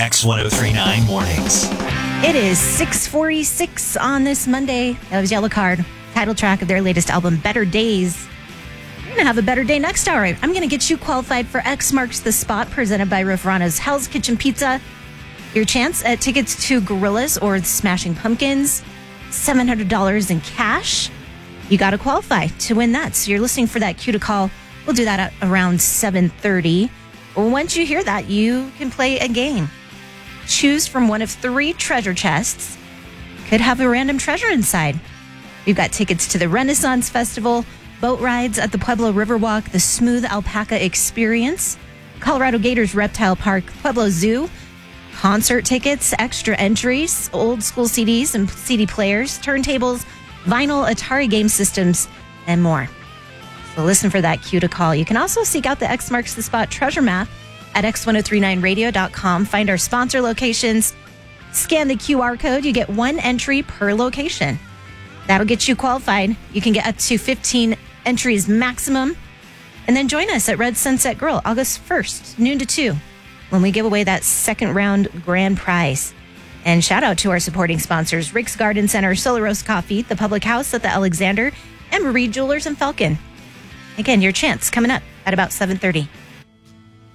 X1039 Mornings. It is 6:46 on this Monday. That was Yellow Card, title track of their latest album, Better Days. You're going to have a better day next hour. I'm going to get you qualified for X Marks the Spot, presented by Rufrano's Hell's Kitchen Pizza. Your chance at tickets to Gorillas or the Smashing Pumpkins, $700 in cash. You got to qualify to win that. So you're listening for that cue to call. We'll do that at around 7:30. Once you hear that, you can play a game. Choose from one of 3 treasure chests. Could have a random treasure inside. You've got tickets to the Renaissance Festival, boat rides at the Pueblo Riverwalk, the Smooth Alpaca Experience, Colorado Gators Reptile Park, Pueblo Zoo, concert tickets, extra entries, old school CDs and CD players, turntables, vinyl, Atari game systems, and more. So listen for that cue to call. You can also seek out the X Marks the Spot treasure map at x1039radio.com. Find our sponsor locations. Scan the QR code. You get 1 entry per location. That'll get you qualified. You can get up to 15 entries maximum. And then join us at Red Sunset Grill August 1st, noon to 2, when we give away that second round grand prize. And shout out to our supporting sponsors, Rick's Garden Center, Solar Roast Coffee, the Public House at the Alexander, and Marie Jewelers and Falcon. Again, your chance coming up at about 7:30.